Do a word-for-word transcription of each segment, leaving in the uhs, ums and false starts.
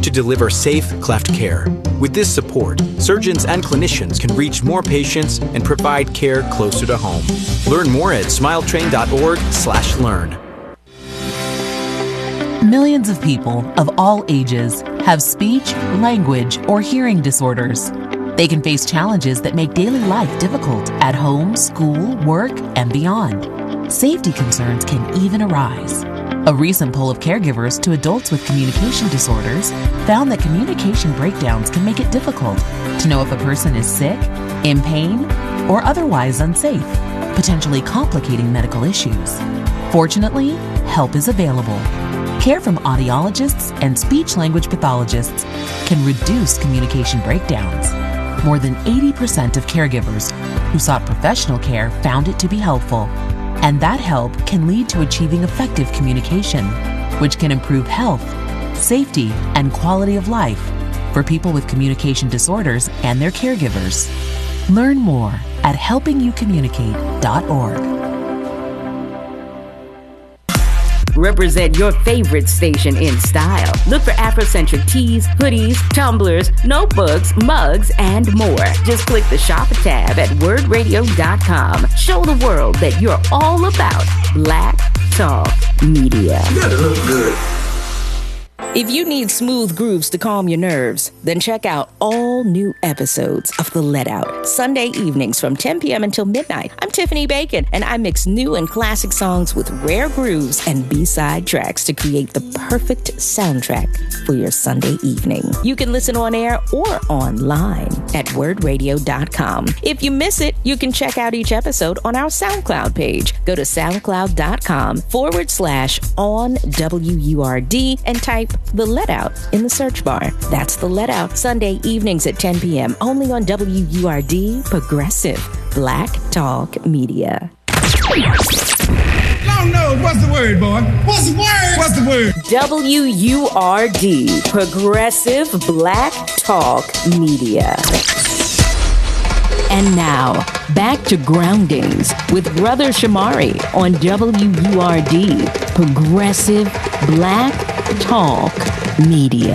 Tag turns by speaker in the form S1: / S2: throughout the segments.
S1: to deliver safe cleft care. With this support, surgeons and clinicians can reach more patients and provide care closer to home. Learn more at smiletrain.org slash learn.
S2: Millions of people of all ages have speech, language, or hearing disorders. They can face challenges that make daily life difficult at home, school, work, and beyond. Safety concerns can even arise. A recent poll of caregivers to adults with communication disorders found that communication breakdowns can make it difficult to know if a person is sick, in pain, or otherwise unsafe, potentially complicating medical issues. Fortunately, help is available. Care from audiologists and speech-language pathologists can reduce communication breakdowns. More than eighty percent of caregivers who sought professional care found it to be helpful. And that help can lead to achieving effective communication, which can improve health, safety, and quality of life for people with communication disorders and their caregivers. Learn more at helping you communicate dot org.
S3: Represent your favorite station in style. Look for Afrocentric tees, hoodies, tumblers, notebooks, mugs, and more. Just click the Shop tab at word radio dot com. Show the world that you're all about Black Talk Media.
S4: You gotta look good.
S3: If you need smooth grooves to calm your nerves, then check out all new episodes of The Let Out, Sunday evenings from ten p.m. until midnight. I'm Tiffany Bacon, and I mix new and classic songs with rare grooves and B-side tracks to create the perfect soundtrack for your Sunday evening. You can listen on air or online at word radio dot com. If you miss it, you can check out each episode on our SoundCloud page. Go to soundcloud.com forward slash on W U R D and type The Let Out in the search bar. That's The Let Out, Sunday evenings at ten p.m. only on W U R D, Progressive Black Talk Media.
S4: Long nose, what's the word, boy? What's the word? What's the word?
S3: W U R D, Progressive Black Talk Media. And now, back to Groundings with Brother Shamari on W U R D, Progressive Black Talk Media.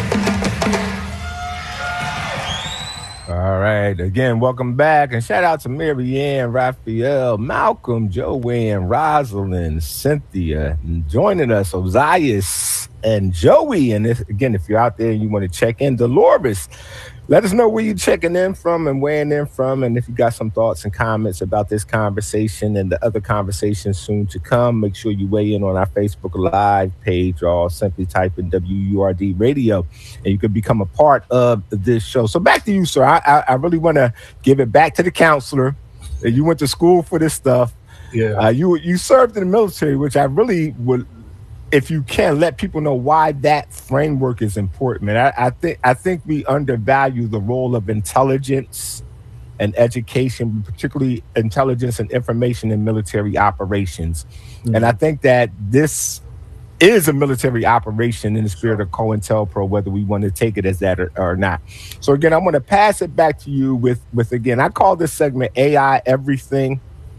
S5: All right. Again, welcome back. And shout out to Marianne, Raphael, Malcolm, Joanne, Rosalind, Cynthia, and joining us, Ozias and Joey. And if, again, if you're out there and you want to check in, Dolores, let us know where you're checking in from and weighing in from. And if you got some thoughts and comments about this conversation and the other conversations soon to come, make sure you weigh in on our Facebook Live page or simply type in W U R D Radio and you can become a part of this show. So back to you, sir. I, I, I really want to give it back to the counselor. You went to school for this stuff.
S6: Yeah.
S5: Uh, you, you served in the military, which I really would, if you can, let people know why that framework is important, man. I, I think I think we undervalue the role of intelligence and education, particularly intelligence and information in military operations. Mm-hmm. And I think that this is a military operation in the spirit of COINTELPRO, whether we want to take it as that or, or not. So again, I'm going to pass it back to you with, with again, I call this segment A I Everything,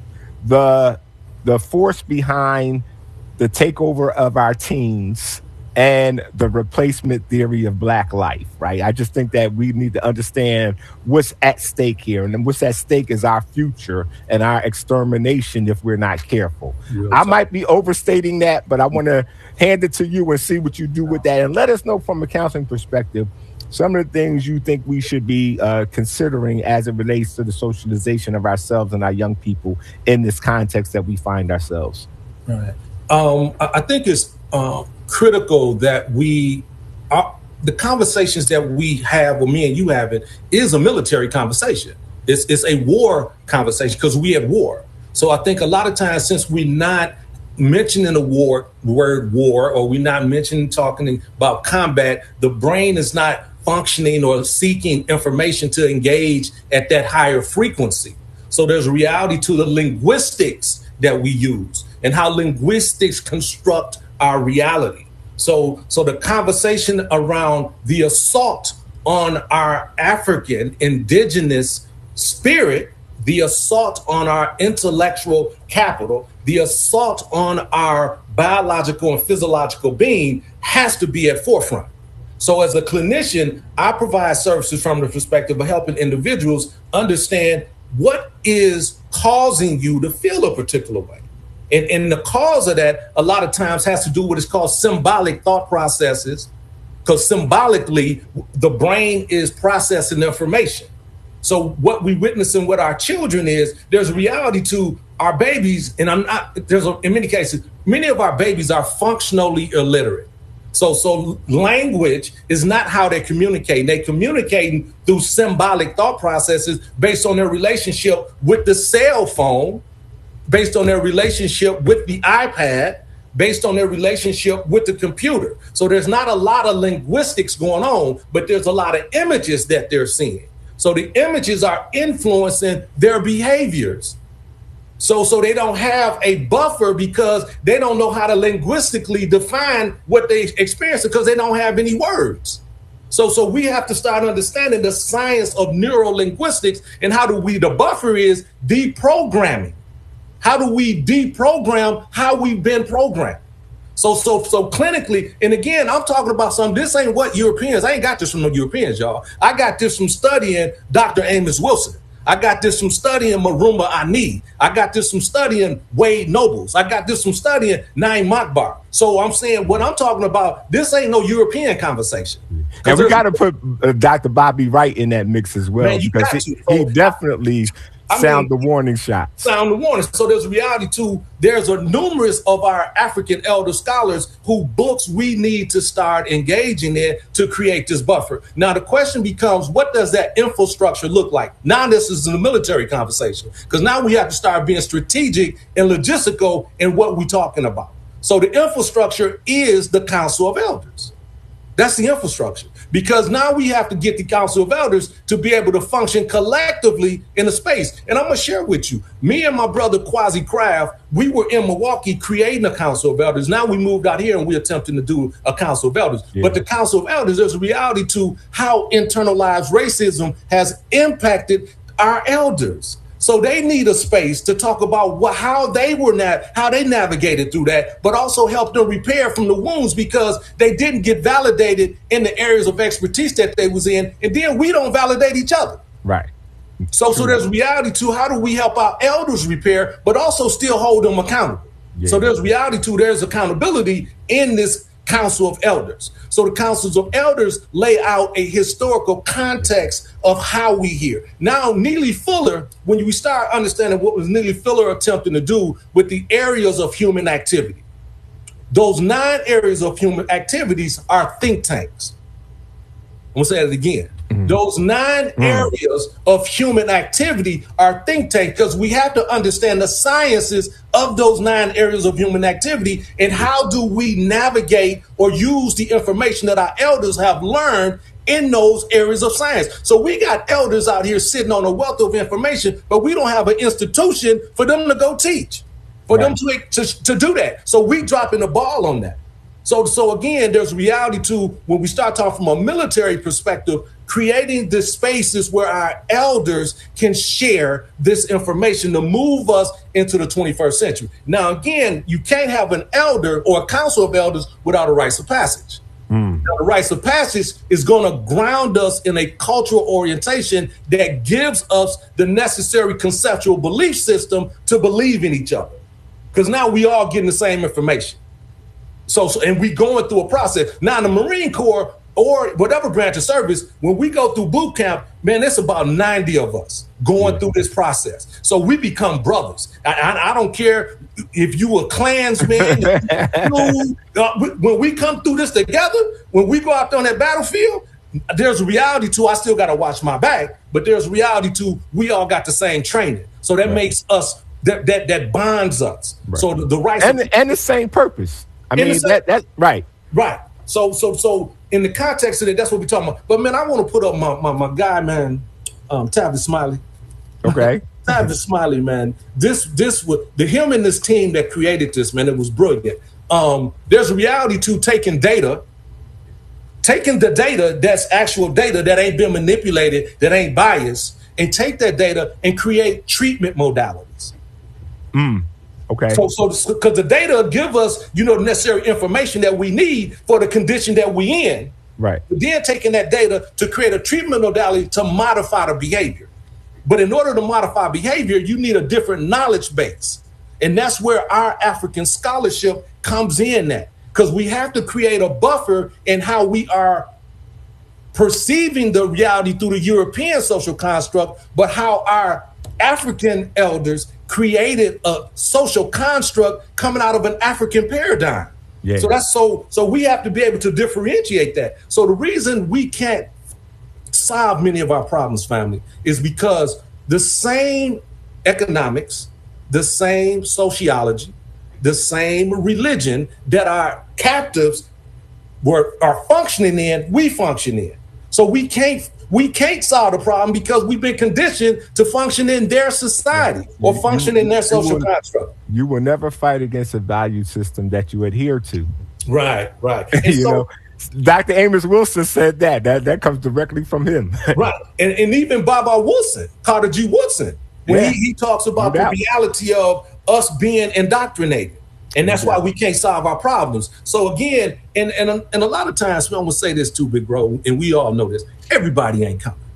S5: the the force behind the takeover of our teens and the replacement theory of Black life, right? I just think that we need to understand what's at stake here. And then what's at stake is our future and our extermination if we're not careful. Real I time. Might be overstating that, but I want to hand it to you and see what you do with that. And let us know from a counseling perspective some of the things you think we should be uh, considering as it relates to the socialization of ourselves and our young people in this context that we find ourselves.
S6: Right. Um, I think it's uh, critical that we, uh, the conversations that we have, or me and you have it, is a military conversation. It's it's a war conversation because we at war. So I think a lot of times since we're not mentioning the war word war, or we're not mentioning talking about combat, the brain is not functioning or seeking information to engage at that higher frequency. So there's a reality to the linguistics that we use and how linguistics construct our reality. So, so the conversation around the assault on our African indigenous spirit, the assault on our intellectual capital, the assault on our biological and physiological being has to be at forefront. So as a clinician, I provide services from the perspective of helping individuals understand what is causing you to feel a particular way. And, and the cause of that a lot of times has to do with what is called symbolic thought processes, because symbolically, the brain is processing information. So what we witnessing with our children is there's a reality to our babies, and I'm not, there's a, in many cases, many of our babies are functionally illiterate. So, so language is not how they communicate. They're communicating through symbolic thought processes based on their relationship with the cell phone, based on their relationship with the iPad, based on their relationship with the computer. So there's not a lot of linguistics going on, but there's a lot of images that they're seeing. So the images are influencing their behaviors. So, so they don't have a buffer because they don't know how to linguistically define what they experience because they don't have any words. So, so we have to start understanding the science of neurolinguistics and how do we, the buffer is deprogramming. How do we deprogram how we've been programmed? So, so, so clinically, and again, I'm talking about something, this ain't what Europeans, I ain't got this from the Europeans, y'all. I got this from studying Doctor Amos Wilson. I got this from studying Maruma Ani. I got this from studying Wade Nobles. I got this from studying Naim Makbar. So I'm saying what I'm talking about, this ain't no European conversation.
S5: And we got to put uh, Doctor Bobby Wright in that mix as well,
S6: Man,
S5: because he,
S6: so,
S5: he definitely I sound mean, the warning shot.
S6: Sound the warning. So there's a reality too. There's a numerous of our African elder scholars who books we need to start engaging in to create this buffer. Now the question becomes, what does that infrastructure look like? Now this is a military conversation because now we have to start being strategic and logistical in what we're talking about. So the infrastructure is the Council of Elders. That's the infrastructure, because now we have to get the Council of Elders to be able to function collectively in a space. And I'm going to share with you, me and my brother Quasi Craft, we were in Milwaukee creating a Council of Elders. Now we moved out here and we're attempting to do a Council of Elders. Yeah. But the Council of Elders, there's a reality to how internalized racism has impacted our elders. So they need a space to talk about what, how they were na- how they navigated through that, but also help them repair from the wounds because they didn't get validated in the areas of expertise that they was in, and then we don't validate each other.
S5: Right.
S6: So, so there's reality to how do we help our elders repair, but also still hold them accountable. Yeah. So there's reality to there's accountability in this Council of Elders. So the Councils of Elders lay out a historical context of how we hear. Now, Neely Fuller, when you start understanding what was Neely Fuller attempting to do with the areas of human activity, those nine areas of human activities are think tanks. I'm gonna say it again. Mm-hmm. Those nine mm. areas of human activity are think tanks because we have to understand the sciences of those nine areas of human activity and how do we navigate or use the information that our elders have learned in those areas of science. So we got elders out here sitting on a wealth of information, but we don't have an institution for them to go teach, for right. them to, to, to do that. So we dropping the ball on that. So, so again, there's reality to when we start talking from a military perspective, creating the spaces where our elders can share this information to move us into the twenty-first century. Now, again, you can't have an elder or a council of elders without a rites of passage. Mm. Now, the rites of passage is going to ground us in a cultural orientation that gives us the necessary conceptual belief system to believe in each other. Because now we all getting the same information. So, so, and we going through a process. Now, in the Marine Corps or whatever branch of service, when we go through boot camp, man, it's about ninety of us going yeah. through this process. So we become brothers. I, I, I don't care if you a Klansman. you, uh, when we come through this together, when we go out there on that battlefield, there's a reality to I still got to watch my back, but there's a reality to we all got the same training. So that right. makes us, that that, that bonds us. Right. So the, the rights
S5: and, of, and the same purpose. I mean, same, that, that, right.
S6: Right. So, so, so in the context of it, that's what we're talking about. But man, I want to put up my, my, my guy, man, um, Tavis Smiley.
S5: Okay.
S6: Tavis Smiley, man. This, this was the him and this team that created this, man. It was brilliant. Um, there's a reality to taking data, taking the data that's actual data that ain't been manipulated, that ain't biased, and take that data and create treatment modalities.
S5: Mm. Okay.
S6: So, so because the data give us, you know, the necessary information that we need for the condition that we in.
S5: Right.
S6: But then taking that data to create a treatment modality to modify the behavior. But in order to modify behavior, you need a different knowledge base. And that's where our African scholarship comes in at, because we have to create a buffer in how we are perceiving the reality through the European social construct, but how our African elders created a social construct coming out of an African paradigm. Yeah. So that's so, so we have to be able to differentiate that. So the reason we can't solve many of our problems, family, is because the same economics, the same sociology, the same religion that our captives were are functioning in, we function in. So we can't we can't solve the problem because we've been conditioned to function in their society or function in their social construct.
S5: You will never fight against a value system that you adhere to.
S6: Right, right.
S5: you
S6: so,
S5: know, Doctor Amos Wilson said that. That that comes directly from him.
S6: Right. And, and even Baba Wilson, Carter G. Woodson, when yeah. he, he talks about no the reality of us being indoctrinated. And that's why we can't solve our problems. So again, and and, and a lot of times, I'm going to say this too, big bro, and we all know this, everybody ain't coming.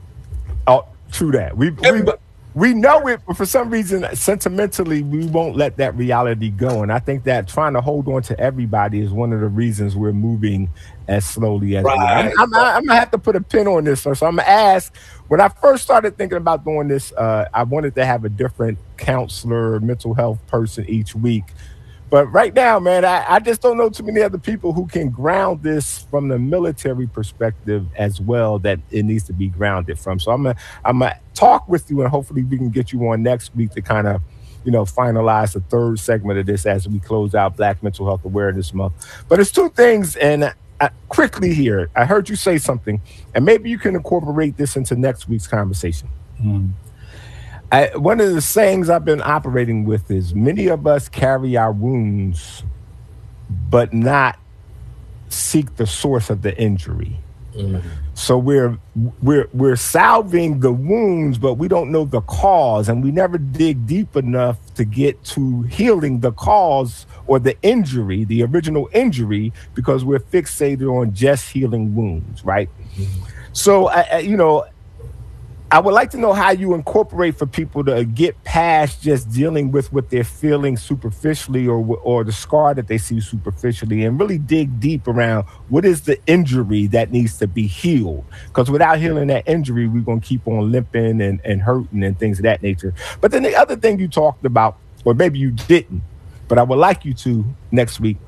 S5: Oh, true that. We, we, we know it, but for some reason, sentimentally, we won't let that reality go. And I think that trying to hold on to everybody is one of the reasons we're moving as slowly as
S6: right.
S5: we are. I'm, I'm, I'm going to have to put a pin on this. So, so I'm going to ask, when I first started thinking about doing this, uh, I wanted to have a different counselor, mental health person each week. But right now, man, I, I just don't know too many other people who can ground this from the military perspective as well that it needs to be grounded from. So I'm gonna I'm gonna talk with you, and hopefully we can get you on next week to kind of, you know, finalize the third segment of this as we close out Black Mental Health Awareness Month. But it's two things, and I, quickly here, I heard you say something, and maybe you can incorporate this into next week's conversation. Mm. I, one of the sayings I've been operating with is many of us carry our wounds, but not seek the source of the injury. Mm-hmm. So we're we're we're salving the wounds, but we don't know the cause, and we never dig deep enough to get to healing the cause or the injury, the original injury, because we're fixated on just healing wounds, right? Mm-hmm. So I, I, you know. I would like to know how you incorporate for people to get past just dealing with what they're feeling superficially or or the scar that they see superficially and really dig deep around what is the injury that needs to be healed. Because without healing that injury, we're going to keep on limping and, and hurting and things of that nature. But then the other thing you talked about, or maybe you didn't, but I would like you to next week.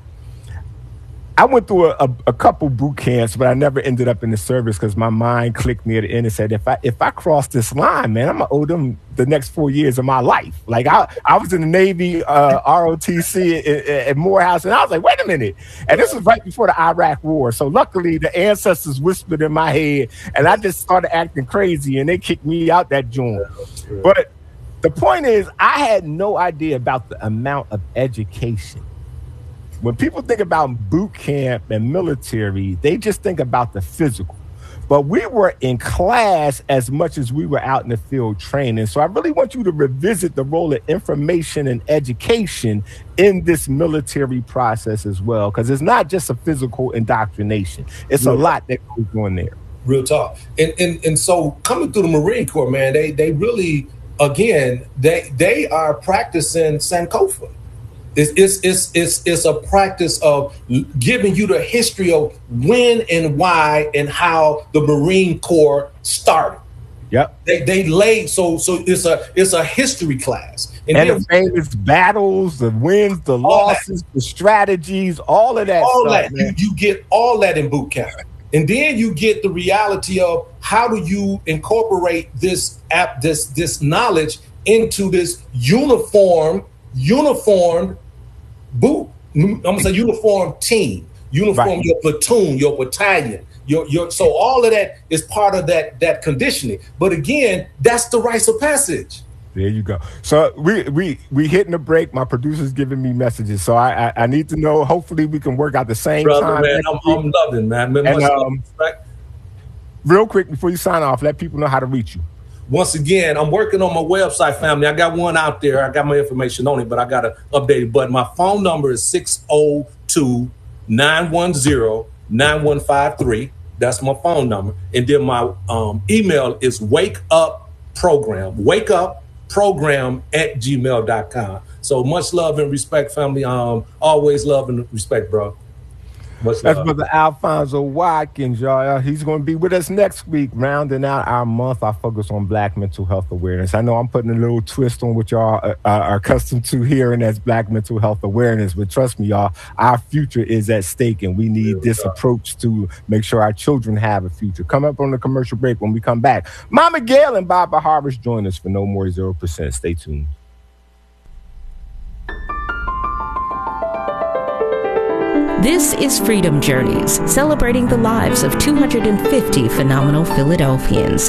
S5: I went through a, a, a couple boot camps, but I never ended up in the service because my mind clicked near the end and said, if I if I cross this line, man, I'm going to owe them the next four years of my life. Like, I, I was in the Navy, uh, R O T C at, at Morehouse, and I was like, wait a minute. And this was right before the Iraq War. So luckily, the ancestors whispered in my head, and I just started acting crazy, and they kicked me out that joint. But the point is, I had no idea about the amount of education. When people think about boot camp and military, they just think about the physical. But we were in class as much as we were out in the field training. So I really want you to revisit the role of information and education in this military process as well, because it's not just a physical indoctrination. It's Real a lot that goes on there.
S6: Real talk. And, and and so coming through the Marine Corps, man, they they really, again, they they are practicing Sankofa. It's, it's, it's, it's, it's a practice of giving you the history of when and why and how the Marine Corps started.
S5: Yep.
S6: They they laid so so it's a it's a history class.
S5: And, and the famous battles, the wins, the losses, that. the strategies, all of that.
S6: All
S5: stuff,
S6: that you, you get all that in boot camp. And then you get the reality of how do you incorporate this app, this this knowledge into this uniform, uniformed boot. I'm gonna say uniform team, uniform right. your platoon, your battalion, your your. So all of that is part of that that conditioning. But again, that's the rites of passage.
S5: There you go. So we we we hitting the break. My producer's giving me messages, so I I, I need to know. Hopefully, we can work out the same
S6: Brother,
S5: time.
S6: Man, I'm, I'm loving, man. man
S5: and, um, real quick before you sign off, let people know how to reach you.
S6: Once again, I'm working on my website, family. I got one out there. I got my information on it, but I got to update it. But my phone number is six oh two, nine one zero, nine one five three. That's my phone number. And then my um, email is wake up program, wake up program at gmail dot com. So much love and respect, family. Um, always love and respect, bro. Much
S5: That's
S6: love.
S5: Brother Alfonso Watkins, y'all. He's going to be with us next week, rounding out our month. I focus on Black mental health awareness. I know I'm putting a little twist on what y'all uh, are accustomed to hearing as Black mental health awareness, but trust me, y'all, our future is at stake, and we need this go. approach to make sure our children have a future. Come up on the commercial break. When we come back, Mama Gail and Baba Harvest join us for No More zero percent. Stay tuned.
S3: This is Freedom Journeys, celebrating the lives of two hundred fifty phenomenal Philadelphians.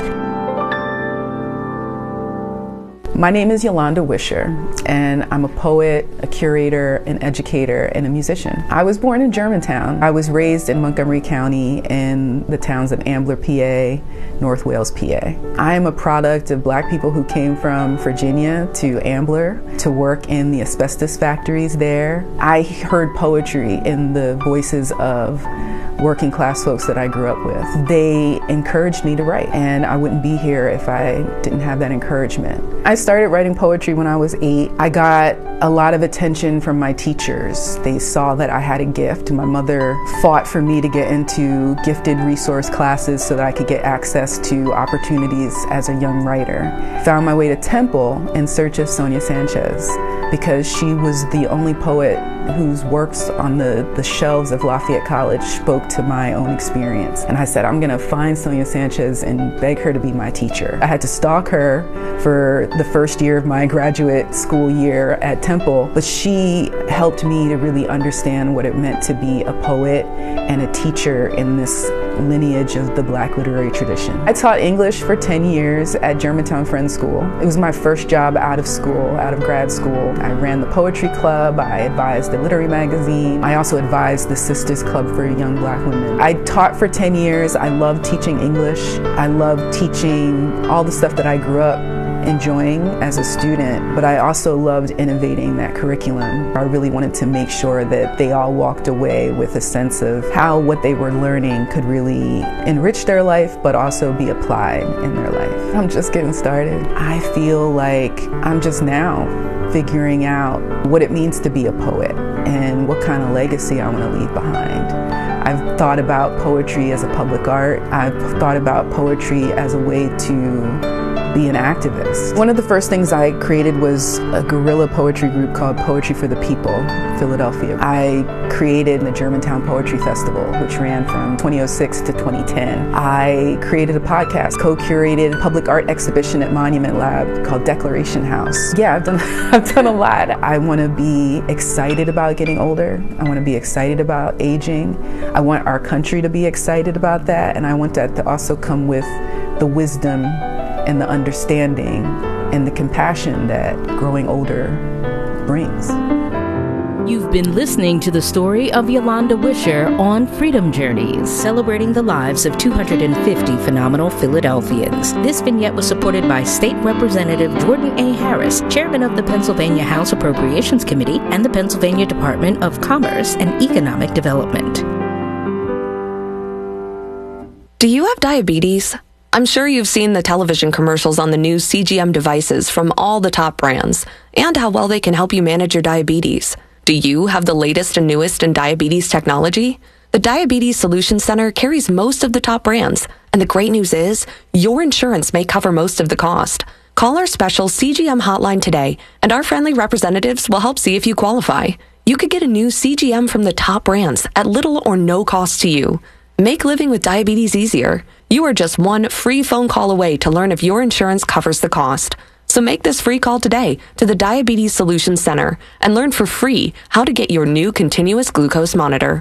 S7: My name is Yolanda Wisher, and I'm a poet, a curator, an educator, and a musician. I was born in Germantown. I was raised in Montgomery County in the towns of Ambler, P A, North Wales, P A. I am a product of Black people who came from Virginia to Ambler to work in the asbestos factories there. I heard poetry in the voices of working class folks that I grew up with. They encouraged me to write, and I wouldn't be here if I didn't have that encouragement. I started writing poetry when I was eight. I got a lot of attention from my teachers. They saw that I had a gift. My mother fought for me to get into gifted resource classes so that I could get access to opportunities as a young writer. Found my way to Temple in search of Sonia Sanchez because she was the only poet whose works on the, the shelves of Lafayette College spoke to my own experience. And I said, I'm gonna find Sonia Sanchez and beg her to be my teacher. I had to stalk her for the first year of my graduate school year at Temple, but she helped me to really understand what it meant to be a poet and a teacher in this lineage of the Black literary tradition. I taught English for ten years at Germantown Friends School. It was my first job out of school, out of grad school. I ran the poetry club, I advised the literary magazine. I also advised the Sisters Club for Young Black Women. I taught for ten years. I loved teaching English. I loved teaching all the stuff that I grew up enjoying as a student, but I also loved innovating that curriculum. I really wanted to make sure that they all walked away with a sense of how what they were learning could really enrich their life, but also be applied in their life. I'm just getting started. I feel like I'm just now figuring out what it means to be a poet and what kind of legacy I want to leave behind. I've thought about poetry as a public art. I've thought about poetry as a way to be an activist. One of the first things I created was a guerrilla poetry group called Poetry for the People, Philadelphia. I created the Germantown Poetry Festival, which ran from twenty oh six to twenty ten. I created a podcast, co-curated a public art exhibition at Monument Lab called Declaration House. Yeah, I've done, I've done a lot. I want to be excited about getting older. I want to be excited about aging. I want our country to be excited about that, and I want that to also come with the wisdom and the understanding and the compassion that growing older brings.
S3: You've been listening to the story of Yolanda Wisher on Freedom Journeys, celebrating the lives of two hundred fifty phenomenal Philadelphians. This vignette was supported by State Representative Jordan A. Harris, chairman of the Pennsylvania House Appropriations Committee and the Pennsylvania Department of Commerce and Economic Development.
S8: Do you have diabetes? I'm sure you've seen the television commercials on the new C G M devices from all the top brands and how well they can help you manage your diabetes. Do you have the latest and newest in diabetes technology? The Diabetes Solutions Center carries most of the top brands, and the great news is your insurance may cover most of the cost. Call our special C G M hotline today, and our friendly representatives will help see if you qualify. You could get a new C G M from the top brands at little or no cost to you. Make living with diabetes easier. You are just one free phone call away to learn if your insurance covers the cost. So make this free call today to the Diabetes Solutions Center and learn for free how to get your new continuous glucose monitor.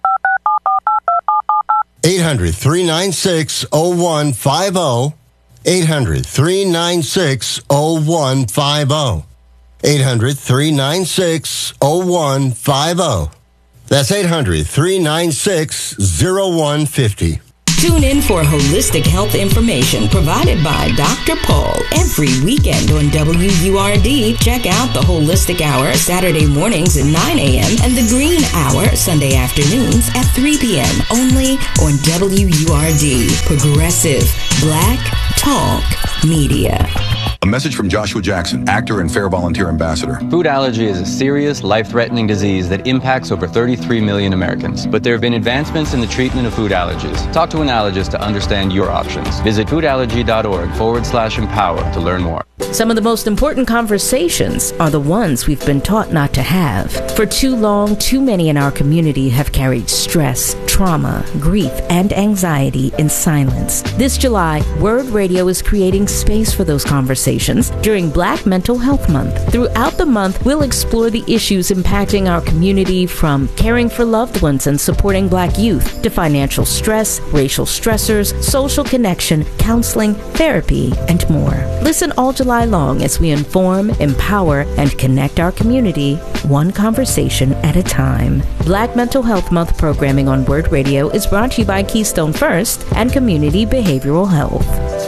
S9: eight hundred, three nine six, oh one five oh. eight hundred, three nine six, oh one five oh. eight hundred, three nine six, oh one five oh. That's eight hundred, three nine six, oh one five oh.
S3: Tune in for holistic health information provided by Doctor Paul every weekend on W U R D. Check out the Holistic Hour Saturday mornings at nine a.m. and the Green Hour Sunday afternoons at three p.m. only on W U R D. Progressive Black Talk Media.
S10: A message from Joshua Jackson, actor and Fair Volunteer Ambassador.
S11: Food allergy is a serious, life-threatening disease that impacts over thirty-three million Americans. But there have been advancements in the treatment of food allergies. Talk to an allergist to understand your options. Visit foodallergy.org forward slash empower to learn more.
S3: Some of the most important conversations are the ones we've been taught not to have. For too long, too many in our community have carried stress, trauma, grief, and anxiety in silence. This July, Word Radio is creating space for those conversations during Black Mental Health Month. Throughout the month, we'll explore the issues impacting our community, from caring for loved ones and supporting Black youth to financial stress, racial stressors, social connection, counseling, therapy, and more. Listen all July long as we inform, empower, and connect our community one conversation at a time. Black Mental Health Month programming on Word Radio is brought to you by Keystone First and Community Behavioral Health.